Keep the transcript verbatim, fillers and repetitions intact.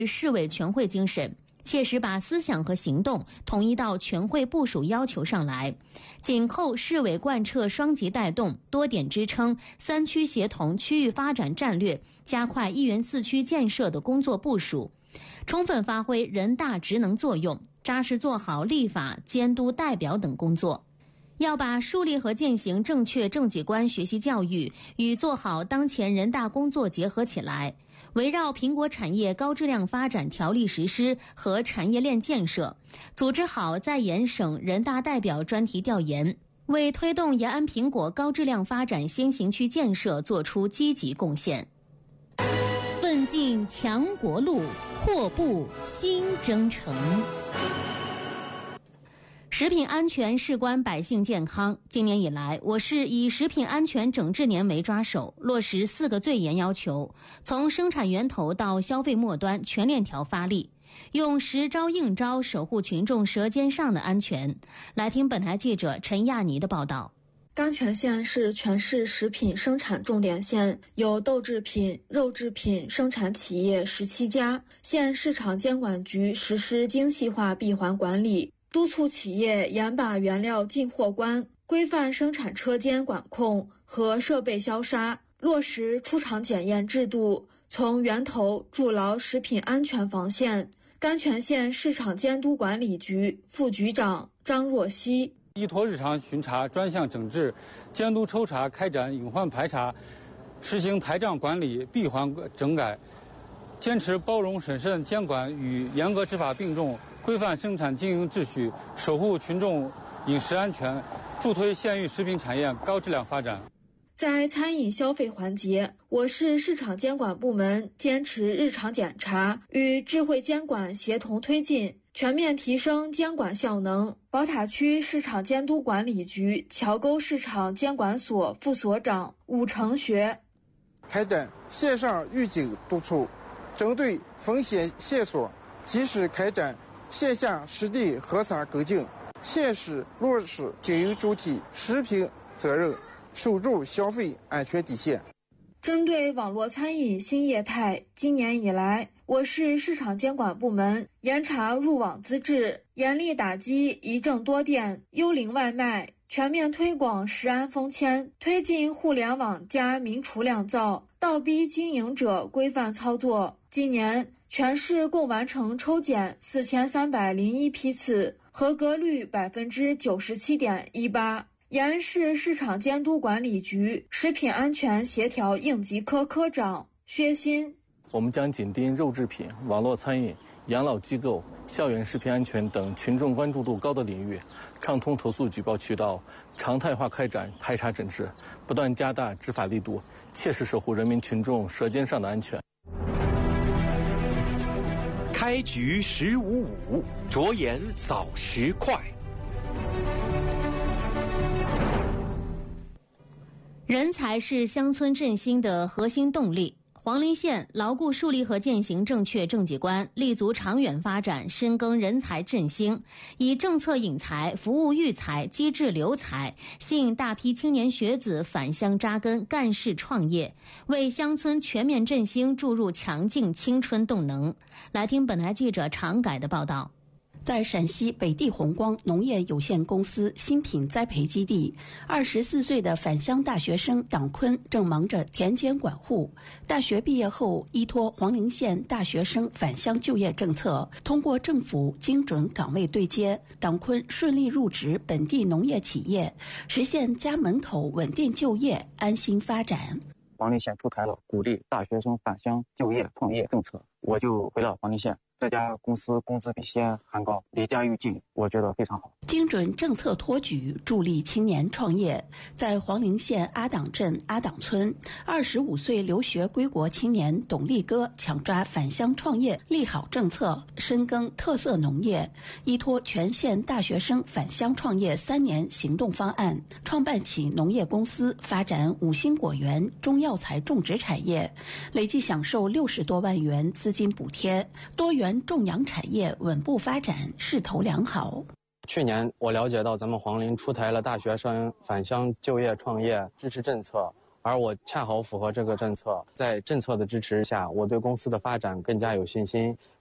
市委全会精神，切实把思想和行动统一到全会部署要求上来，紧扣市委贯彻双级带动、多点支撑、三区协同区域发展战略，加快一园四区建设的工作部署，充分发挥人大职能作用，扎实做好立法、监督、代表等工作。要把树立和践行正确政绩观学习教育与做好当前人大工作结合起来，围绕苹果产业高质量发展条例实施和产业链建设，组织好在研省人大代表专题调研，为推动延安苹果高质量发展先行区建设作出积极贡献。奋进强国路，阔步新征程。食品安全事关百姓健康。今年以来，我市以食品安全整治年为抓手，落实四个最严要求，从生产源头到消费末端全链条发力，用实招硬招守护群众舌尖上的安全。来听本台记者陈亚妮的报道。 甘泉县是全市食品生产重点县，有豆制品、肉制品生产企业十七家。县市场监管局实施精细化闭环管理，督促企业严把原料进货关，规范生产车间管控和设备消杀，落实出厂检验制度，从源头筑牢食品安全防线。甘泉县市场监督管理局副局长张若曦： 依托日常巡查、专项整治、监督抽查开展隐患排查，实行台账管理、闭环整改，坚持包容审慎监管与严格执法并重，规范生产经营秩序，守护群众饮食安全，助推县域食品产业高质量发展。 在餐饮消费环节，我市市场监管部门坚持日常检查与智慧监管协同推进，全面提升监管效能。宝塔区市场监督管理局桥沟市场监管所副所长武成学： 开展线上预警督促，针对风险线索及时开展线下实地核查跟进，切实落实经营主体食品责任，守住消费安全底线。 针对网络餐饮新业态，今年以来，我市市场监管部门严查入网资质，严厉打击一证多店、幽灵外卖，全面推广食安封签，推进互联网加明厨亮灶，倒逼经营者规范操作。今年全市共完成抽检四千三百零一批次，合格率百分之九十七点一八。延安市市场监督管理局食品安全协调应急科科长薛鑫： 我们将紧盯肉制品、网络餐饮、养老机构、校园食品安全等群众关注度高的领域，畅通投诉举报渠道，常态化开展排查整治，不断加大执法力度，切实守护人民群众舌尖上的安全。 开局十五五，着眼早时快。 人才是乡村振兴的核心动力。黄陵县牢固树立和践行正确政绩观，立足长远发展，深耕人才振兴，以政策引才、服务育才、机制留才，吸引大批青年学子返乡扎根、干事创业，为乡村全面振兴注入强劲青春动能。来听本台记者常改的报道。 在陕西北地红光农业有限公司新品栽培基地，二十四岁的返乡大学生党坤正忙着田间管护。大学毕业后，依托黄陵县大学生返乡就业政策，通过政府精准岗位对接，党坤顺利入职本地农业企业，实现家门口稳定就业、安心发展。 黄陵县出台了鼓励大学生返乡就业创业政策，我就回了黄陵县。这家公司工资比西安还高，离家又近，我觉得非常好。 精准政策托举，助力青年创业。在黄陵县阿党镇阿党村，二十五岁留学归国青年董立哥抢抓返乡创业利好政策，深耕特色农业，依托全县大学生返乡创业三年行动方案，创办起农业公司，发展五星果园、中药材种植产业，累计享受六十多万元资金补贴，多元种养产业稳步发展，势头良好。 去年我了解到咱们黄陵出台了大学生返乡就业创业支持政策， 而我恰好符合这个政策，在政策的支持下，我对公司的发展更加有信心。